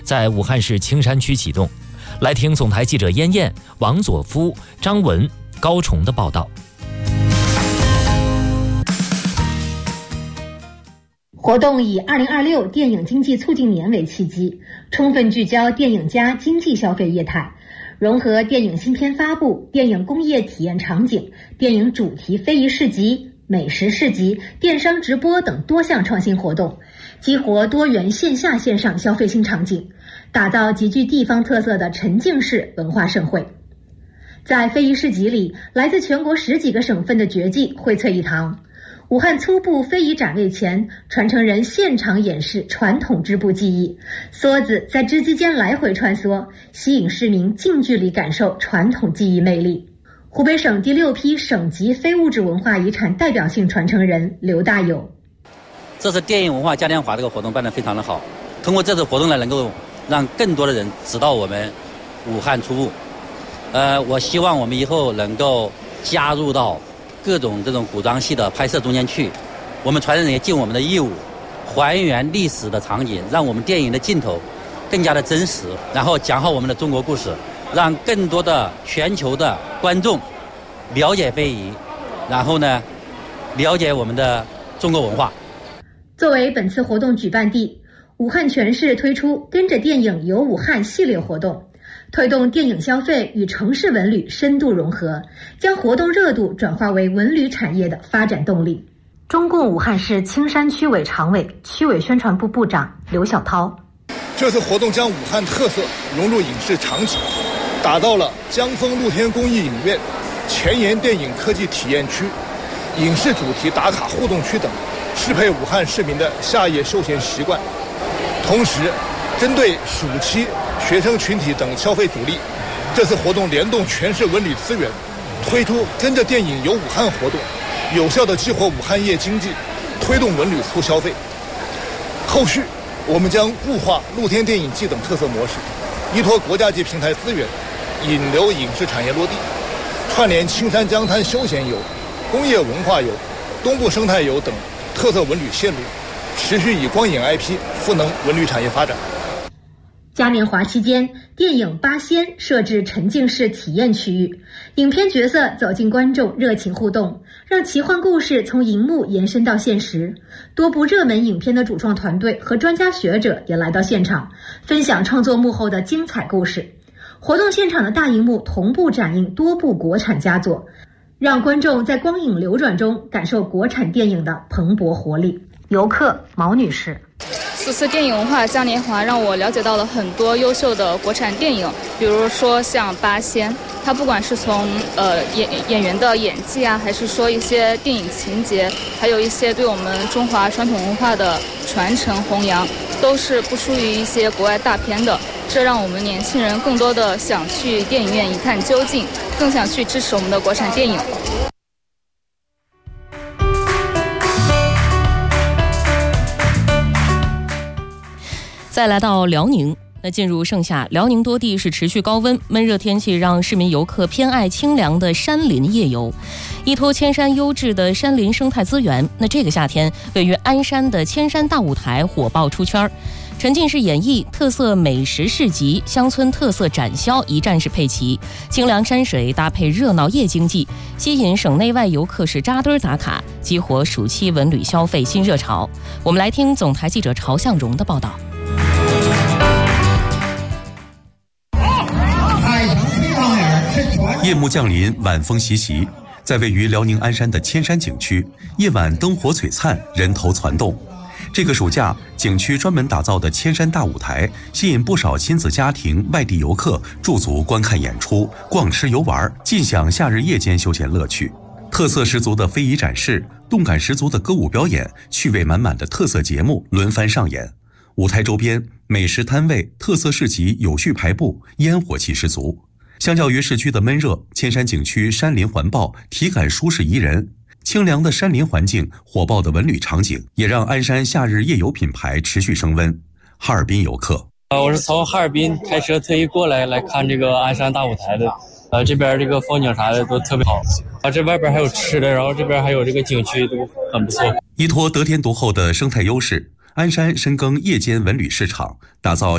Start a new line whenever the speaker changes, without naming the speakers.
在武汉市青山区启动。来听总台记者燕燕、王佐夫、张文、高崇的报道。
活动以2026电影经济促进年为契机，充分聚焦电影加经济消费业态，融合电影新片发布、电影工业体验场景、电影主题非遗市集、美食市集、电商直播等多项创新活动，激活多元线下线上消费新场景，打造极具地方特色的沉浸式文化盛会。在非遗市集里，来自全国10几个省份的绝技荟萃一堂。武汉粗布非遗展位前，传承人现场演示传统织布技艺，梭子在织机间来回穿梭，吸引市民近距离感受传统技艺魅力。湖北省第6批省级非物质文化遗产代表性传承人刘大友：
这次电影文化嘉年华这个活动办得非常的好，通过这次活动呢，能够让更多的人知道我们武汉粗布。我希望我们以后能够加入到各种这种古装戏的拍摄中间去，我们传承人也尽我们的义务，还原历史的场景，让我们电影的镜头更加的真实，然后讲好我们的中国故事，让更多的全球的观众了解非遗，然后呢，了解我们的中国文化。
作为本次活动举办地，武汉全市推出跟着电影游武汉系列活动，推动电影消费与城市文旅深度融合，将活动热度转化为文旅产业的发展动力。中共武汉市青山区委常委、区委宣传部部长刘晓涛：
这次活动将武汉特色融入影视场景，打造了江丰露天公益影院、前沿电影科技体验区、影视主题打卡互动区等，适配武汉市民的夏夜休闲习惯。同时，针对暑期学生群体等消费主力，这次活动联动全市文旅资源，推出跟着电影游武汉活动，有效地激活武汉夜经济，推动文旅促消费。后续我们将固化露天电影季等特色模式，依托国家级平台资源，引流影视产业落地，串联青山江滩休闲游、工业文化游、东部生态游等特色文旅线路，持续以光影 IP 赋能文旅产业发展。
嘉年华期间，电影《八仙》设置沉浸式体验区域，影片角色走进观众，热情互动，让奇幻故事从荧幕延伸到现实。多部热门影片的主创团队和专家学者也来到现场，分享创作幕后的精彩故事。活动现场的大荧幕同步展映多部国产佳作，让观众在光影流转中感受国产电影的蓬勃活力。游客毛女士：
此次电影文化嘉年华让我了解到了很多优秀的国产电影，比如说像《八仙》，它不管是从演员的演技啊，还是说一些电影情节，还有一些对我们中华传统文化的传承弘扬，都是不输于一些国外大片的。这让我们年轻人更多的想去电影院一探究竟，更想去支持我们的国产电影。
再来到辽宁，那进入盛夏，辽宁多地是持续高温，闷热天气让市民游客偏爱清凉的山林夜游。依托千山优质的山林生态资源，那这个夏天位于鞍山的千山大舞台火爆出圈，沉浸式演绎、特色美食市集、乡村特色展销一站式配齐，清凉山水搭配热闹夜经济，吸引省内外游客是扎堆打卡，激活暑期文旅消费新热潮。我们来听总台记者曹向荣的报道。
夜幕降临，晚风习习，在位于辽宁鞍山的千山景区，夜晚灯火璀璨，人头攒动。这个暑假，景区专门打造的千山大舞台，吸引不少亲子家庭、外地游客驻足观看演出、逛吃游玩，尽享夏日夜间休闲乐趣。特色十足的非遗展示，动感十足的歌舞表演，趣味满满的特色节目轮番上演。舞台周边，美食摊位、特色市集有序排布，烟火气十足。相较于市区的闷热，千山景区山林环抱，体感舒适宜人。清凉的山林环境，火爆的文旅场景，也让鞍山夏日夜游品牌持续升温。哈尔滨游客，
我是从哈尔滨开车特意过来看这个鞍山大舞台的，这边这个风景啥的都特别好，这外边还有吃的，然后这边还有这个景区都很不错。
依托得天独厚的生态优势，鞍山深耕夜间文旅市场，打造